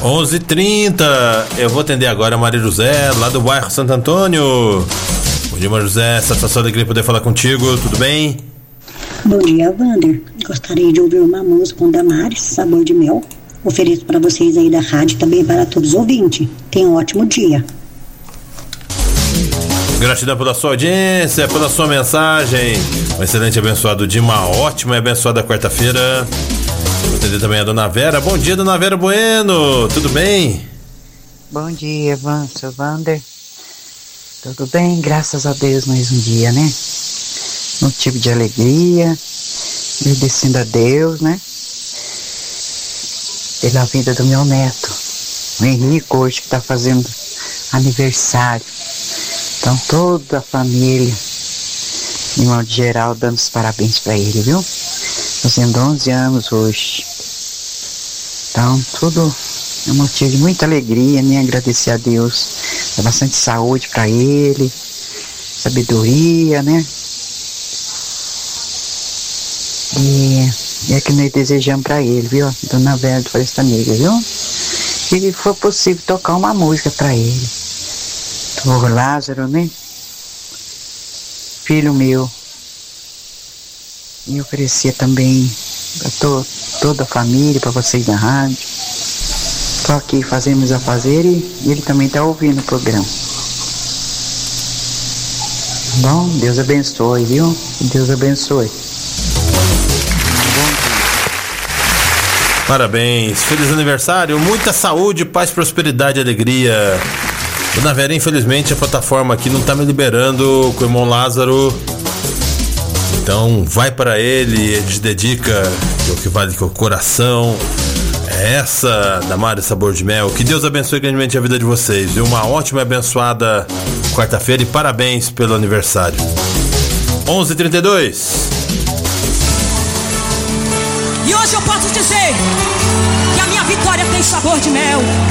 11h30, eu vou atender agora a Maria José, lá do bairro Santo Antônio. Bom dia, Maria José, satisfação, alegria poder falar contigo, tudo bem? Bom dia, Wander. Gostaria de ouvir uma música com Damares, Sabor de Mel. Ofereço para vocês aí da rádio e também para todos os ouvintes. Tenham um ótimo dia. Gratidão pela sua audiência, pela sua mensagem. Um excelente e abençoado dia, uma ótima e abençoada quarta-feira. Vou atender também a Dona Vera. Bom dia, Dona Vera Bueno, tudo bem? Bom dia, Wander. Tudo bem? Graças a Deus, mais um dia, né? Motivo de alegria, agradecendo a Deus, né? Pela vida do meu neto, o Henrique, hoje que está fazendo aniversário. Então, toda a família, de modo geral, dando os parabéns para ele, viu? Fazendo 11 anos hoje. Então, tudo é um motivo de muita alegria, né? Agradecer a Deus. Dá bastante saúde para ele, sabedoria, né? E é que nós desejamos para ele, viu? Dona Vera do Floresta Negra, viu? Se for possível, tocar uma música para ele. O Lázaro, né? Filho meu. E oferecer também para toda a família, para vocês da rádio. Estou aqui, fazemos a fazer e ele também está ouvindo o programa. Bom, Deus abençoe, viu? Deus abençoe. Parabéns, feliz aniversário, muita saúde, paz, prosperidade e alegria. Dona Vera, infelizmente a plataforma aqui não tá me liberando com o irmão Lázaro. Então vai para ele, ele te dedica o que vale com o coração. É essa, Damares Sabor de Mel. Que Deus abençoe grandemente a vida de vocês. E uma ótima e abençoada quarta-feira e parabéns pelo aniversário. 11h32. E hoje eu posso dizer que a minha vitória tem sabor de mel.